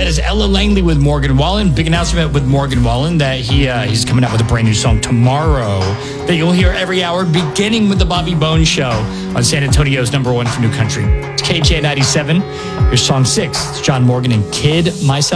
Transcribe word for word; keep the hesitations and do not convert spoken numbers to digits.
that is Ella Langley with Morgan Wallen. Big announcement with Morgan Wallen that he uh, he's coming out with a brand new song tomorrow that you'll hear every hour, beginning with the Bobby Bones Show on San Antonio's number one for new country. It's K J ninety-seven. Here's song six. It's John Morgan and Kid Myself.